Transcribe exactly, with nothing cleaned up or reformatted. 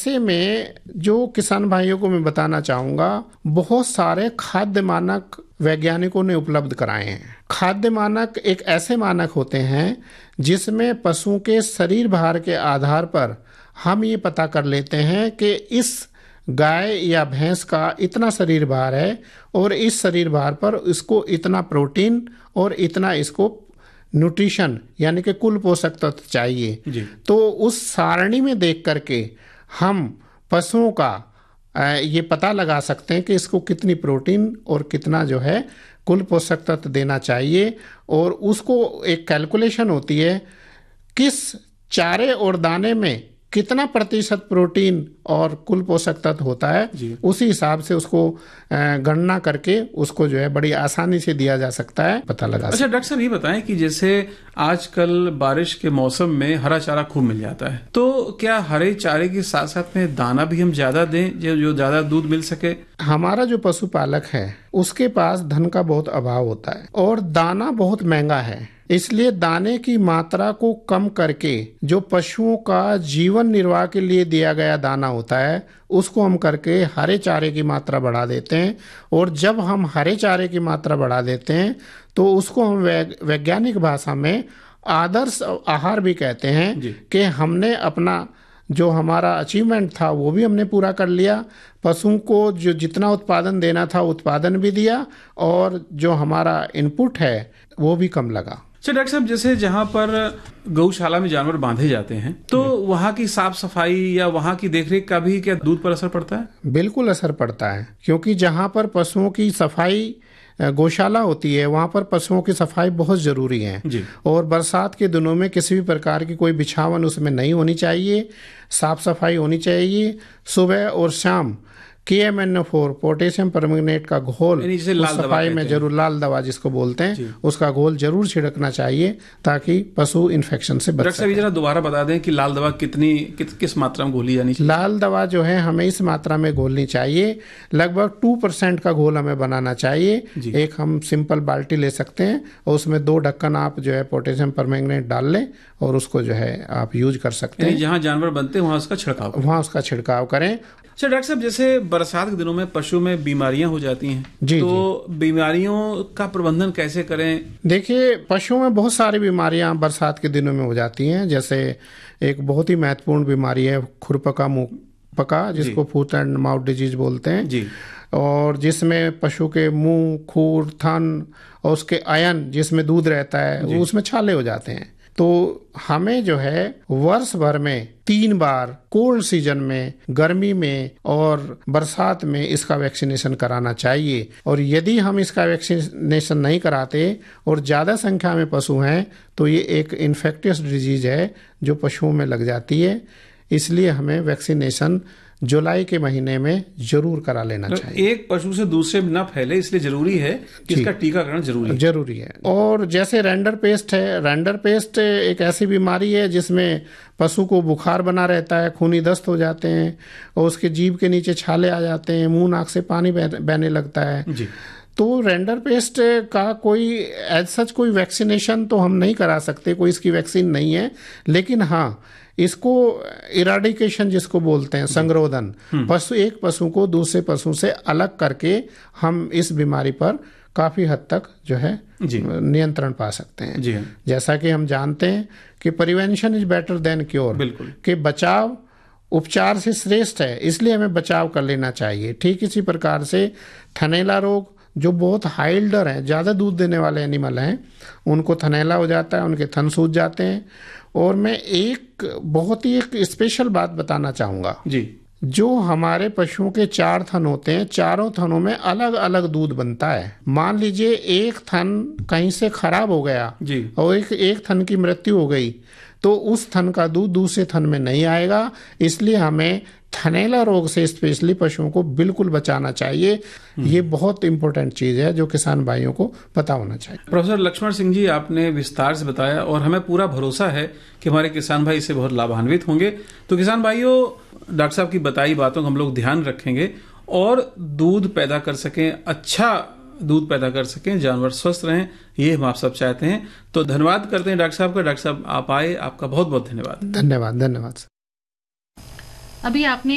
ऐसे में जो किसान भाइयों को मैं बताना चाहूँगा, बहुत सारे खाद्य मानक वैज्ञानिकों ने उपलब्ध कराए हैं। खाद्य मानक एक ऐसे मानक होते हैं जिसमें पशुओं के शरीर भार के आधार पर हम ये पता कर लेते हैं कि इस गाय या भैंस का इतना शरीर भार है और इस शरीर भार पर इसको इतना प्रोटीन और इतना इसको न्यूट्रिशन यानी कि कुल पोषक तत्व चाहिए जी। तो उस सारणी में देख करके हम पशुओं का ये पता लगा सकते हैं कि इसको कितनी प्रोटीन और कितना जो है कुल पोषक तत्व देना चाहिए, और उसको एक कैलकुलेशन होती है किस चारे और दाने में कितना प्रतिशत प्रोटीन और कुल पोषक तत्व होता है, उसी हिसाब से उसको गणना करके उसको जो है बड़ी आसानी से दिया जा सकता है, पता लगा। अच्छा डॉक्टर साहब ये बताएं कि जैसे आजकल बारिश के मौसम में हरा चारा खूब मिल जाता है, तो क्या हरे चारे के साथ साथ में दाना भी हम ज्यादा दें जो जो ज्यादा दूध मिल सके? हमारा जो पशुपालक है उसके पास धन का बहुत अभाव होता है और दाना बहुत महंगा है, इसलिए दाने की मात्रा को कम करके जो पशुओं का जीवन निर्वाह के लिए दिया गया दाना होता है उसको हम करके हरे चारे की मात्रा बढ़ा देते हैं। और जब हम हरे चारे की मात्रा बढ़ा देते हैं तो उसको हम वैज्ञानिक भाषा में आदर्श आहार भी कहते हैं कि हमने अपना जो हमारा अचीवमेंट था वो भी हमने पूरा कर लिया, पशुओं को जो जितना उत्पादन देना था उत्पादन भी दिया और जो हमारा इनपुट है वो भी कम लगा। अच्छा डॉक्टर साहब, जैसे जहाँ पर गौशाला में जानवर बांधे जाते हैं तो वहाँ की साफ सफाई या वहाँ की देखरेख का भी क्या दूध पर असर पड़ता है? बिल्कुल असर पड़ता है, क्योंकि जहाँ पर पशुओं की सफाई गौशाला होती है वहाँ पर पशुओं की सफाई बहुत जरूरी है जी। और बरसात के दिनों में किसी भी प्रकार की कोई बिछावन उसमें नहीं होनी चाहिए, साफ सफाई होनी चाहिए। सुबह और शाम के M N O four potassium परमंगनेट का घोल सफाई में जरूर, लाल दवा जिसको बोलते हैं, उसका घोल जरूर छिड़कना चाहिए ताकि पशु इन्फेक्शन से बच सके। जरा दोबारा बता दें कि लाल दवा कितनी किस, किस मात्रा में घोली जानी चाहिए? लाल दवा जो है हमें इस मात्रा में घोलनी चाहिए, लगभग टू परसेंट का घोल हमें बनाना चाहिए। एक हम सिंपल बाल्टी ले सकते हैं और उसमें दो ढक्कन आप जो है पोटेशियम परमंगनेट डाल लें और उसको जो है आप यूज कर सकते हैं। जहाँ जानवर बनते हैं वहाँ उसका छिड़काव वहाँ उसका छिड़काव करें। अच्छा डॉक्टर साहब, जैसे बरसात के दिनों में पशु में बीमारियां हो जाती हैं जी, तो जी। बीमारियों का प्रबंधन कैसे करें? देखिए पशुओं में बहुत सारी बीमारियां बरसात के दिनों में हो जाती हैं। जैसे एक बहुत ही महत्वपूर्ण बीमारी है खुरपका मुंह पका, जिसको फूट एंड माउथ डिजीज बोलते हैं जी। और जिसमें पशु के मुंह, खूर, थन और उसके आयन जिसमें दूध रहता है वो उसमें छाले हो जाते हैं। तो हमें जो है वर्ष भर में तीन बार कोल्ड सीजन में, गर्मी में और बरसात में इसका वैक्सीनेशन कराना चाहिए। और यदि हम इसका वैक्सीनेशन नहीं कराते और ज़्यादा संख्या में पशु हैं तो ये एक इन्फेक्टियस डिजीज है जो पशुओं में लग जाती है, इसलिए हमें वैक्सीनेशन जुलाई के महीने में जरूर करा लेना चाहिए। एक पशु से दूसरे में न फैले इसलिए जरूरी है कि इसका टीकाकरण जरूरी है। जरूरी है। और जैसे रैंडर पेस्ट है, रैंडर पेस्ट एक ऐसी बीमारी है जिसमें पशु को बुखार बना रहता है, खूनी दस्त हो जाते हैं और उसके जीभ के नीचे छाले आ जाते हैं, मुंह नाक से पानी बहने लगता है जी। तो रैंडर पेस्ट का कोई एज सच कोई वैक्सीनेशन तो हम नहीं करा सकते, कोई इसकी वैक्सीन नहीं है, लेकिन हाँ इसको इराडिकेशन जिसको बोलते हैं, संरोधन, पशु एक पशु को दूसरे पशु से अलग करके हम इस बीमारी पर काफी हद तक जो है नियंत्रण पा सकते हैं जी। जैसा कि हम जानते हैं कि prevention is better than cure, बिल्कुल कि बचाव उपचार से श्रेष्ठ है, इसलिए हमें बचाव कर लेना चाहिए। ठीक इसी प्रकार से थनैला रोग जो बहुत हाइल्डर हैं, ज़्यादा दूध देने वाले एनिमल हैं, उनको थनैला हो जाता है, उनके थन सूज जाते हैं। और मैं एक बहुत ही एक स्पेशल बात बताना चाहूँगा जी। जो हमारे पशुओं के चार थन होते हैं, चारों थनों में अलग अलग दूध बनता है। मान लीजिए एक थन कहीं से खराब हो गया जी। और एक, एक थन की मृत्यु हो गई तो उस थन का दूध दूसरे थन में नहीं आएगा, इसलिए हमें थनैला रोग से स्पेशली पशुओं को बिल्कुल बचाना चाहिए। ये बहुत इंपॉर्टेंट चीज है जो किसान भाइयों को पता होना चाहिए। प्रोफेसर लक्ष्मण सिंह जी, आपने विस्तार से बताया और हमें पूरा भरोसा है कि हमारे किसान भाई इससे बहुत लाभान्वित होंगे। तो किसान भाइयों, डॉक्टर साहब की बताई बातों का हम लोग ध्यान रखेंगे और दूध पैदा कर सकें, अच्छा दूध पैदा कर सकें, जानवर स्वस्थ रहें, ये हम आप सब चाहते हैं। तो धन्यवाद करते हैं डॉक्टर साहब का। डॉक्टर साहब आप आए, आपका बहुत बहुत धन्यवाद। धन्यवाद धन्यवाद। अभी आपने